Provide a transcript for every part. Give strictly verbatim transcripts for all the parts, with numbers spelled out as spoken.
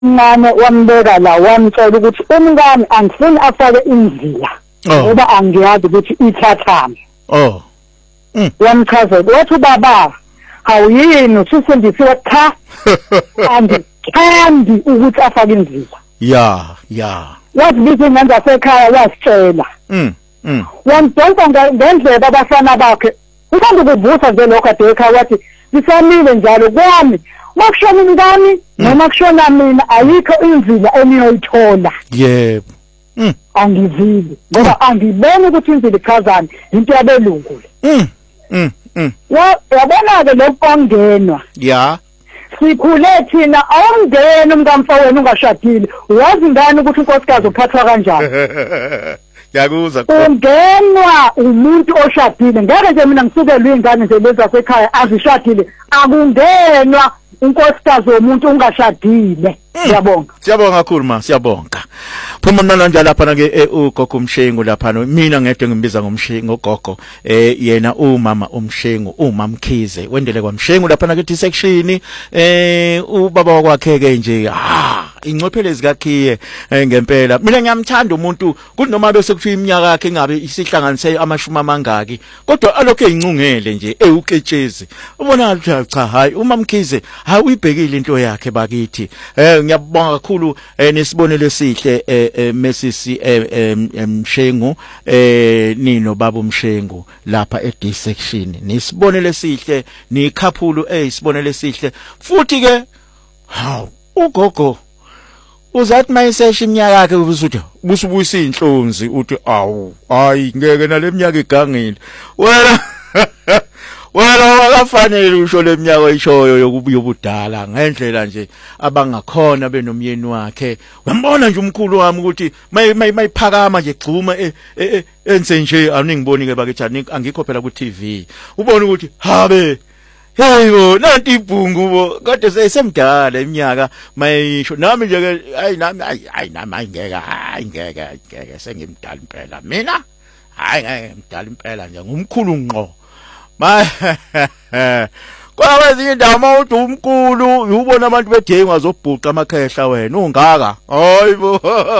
umncane wambeka la wamtshela ukuthi umngane angifuni afake inzila ngoba angiyazi ukuthi ithathani. Oh. Mm. Wamchazela wathi baba awuyini usisindisiwe cha andithandi ukuthi afake inzila. Ya, ya. Wathi bithi ngenza sekhaya wasitshela. Mm. Mm. Wamdonsa ngendlela abafana bakhe. Uthanda ukuvusa nje lokho ade ekhaya wathi lisamile njalo kwami. Makushona ingane noma kushona mina ayikho inzila eniyoyithola. Yebo. Mm. Angivili ngoba angiboni ukuthi inzila ichazani into yabelungu. Mm. Mm. Mm. Yabona ke lokongenwa. Ya. Sikhule thina awungena umntamfowenu ungashadile. Wazi ngani ukuthi unkosikazi uphathwa kanjani? Yakuzwa ungenwa umuntu oshadile ngeke nje mina ngisukelwe ingane nje leza sekhaya azishadile akungenwa unkosikazi womuntu ungashadile. Siyabonga siyabonga kakhulu ma siyabonga phuma mna njalo lapha na ke ugogo umshengu lapha mina ngede ngimbiza ngomshengu ngogogo eh yena umama umshengu umama Mkhize wendele kwaMshengu lapha na ke section eh ubaba wakwakhe ke nje ha ingcophelezi kakhiye ngempela mina ngiyamthanda umuntu kuthi noma bese kuthiwa iminyaka yakhe ingabe isihlanganise amashumi amangaki kodwa alokho eyincungele nje ewuketshezi ubona cha hayi uma Mkhize hayi uyibhekile into yakhe bakithi eh ngiyabonga kakhulu nesibonelo esihle Messi Mshengu eh nino baba umshengu lapha e D section nisibonelo esihle nikhaphulu eyisibonelo esihle futhi ke hawu ugogo uzathi mayisesha iminyaka yakhe ubusuthi busubuyisa inhlonzi uthi awu hayi ngeke naleminyaka igangile wena wena akafanele usho leminyaka oyishoyo yokubudala ngendlela nje abangakhona benomyeni wakhe uyambona nje umkhulu wami ukuthi mayiphakama nje gxuma enze nje aningiboni ke bakithi angikho phela ku T V ubone ukuthi habe hayibo nanti ibhungu bo kade sesemdala iminyaka mayisho nami nje ke hayi nami hayi nami ayingeke hayi ngeke ngeke sengimdala impela mina hayi ngeke ngimdala impela nje ngumkhulu ngqo ma kwabe zinye indawo uthi umkhulu ubona abantu bedengwa zobhuqa amakhehla wena ungaka hayibo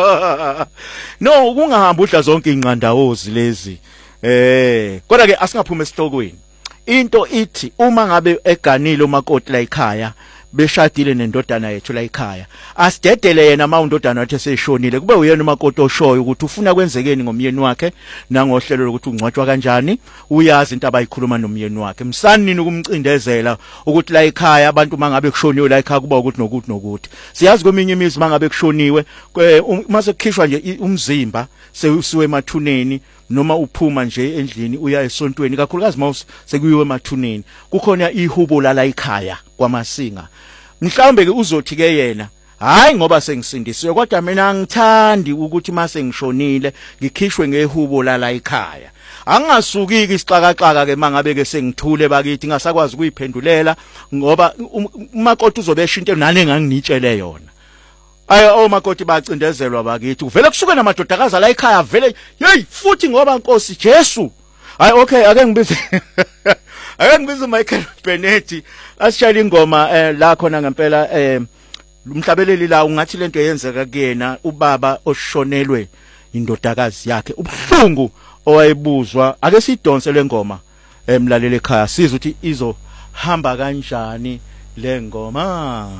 no kungahambi udla zonke inqandawozi lezi eh kodwa ke asingaphuma esihlokweni into ithi uma ngabe eganile umakoti la ekhaya beshadile nendodana yethu la ekhaya asidedele yena mawundodana wathi seshonile kube uyena umakoti oshoyo ukuthi ufuna kwenzekeni ngomyeni wakhe nangohlelo lokuthi ungcwatshwa kanjani uyazi into abayikhuluma nomyeni wakhe msanini ukumcindezela ukuthi la ekhaya abantu mangabe kushoniwe la ekhaya kuba ukuthi nokuthi nokuthi siyazi kweminye imizi mangabe kushoniwe mase kukhishwa nje umzimba sewusiwe emathuneni noma uphuma nje endlini uya esontweni kakhulukazi mawuse sekuyiwe emathuneni kukhona ihubo la ekhaya kwamasinga mhlawumbe ke uzothi ke yena hayi ngoba sengisindisiwe kodwa mina ngithandi ukuthi mase ngishonile ngikhishwe ngehubo la ekhaya angasukiki isixakaxaka ke mangabe ke sengithule bakithi ngasakwazi ukuyiphendulela ngoba umakoti uzobesha into nane nganginitshele yona ayi omakoti bacindezelwa bakithi uvele kusuke namadodakazi la ekhaya vele hey futhi ngoba Nkosi Jesu hayi okay ake ngibize ake ngibize Michael Benetti asishayela ingoma eh la khona ngempela eh umhlabeleli la ungathi lento yenzeka kuyena ubaba oshonelwe indodakazi yakhe ubhlungu owayebuzwa ake sidonse lengoma emlalele ekhaya sizwe ukuthi izo hamba kanjani lengoma.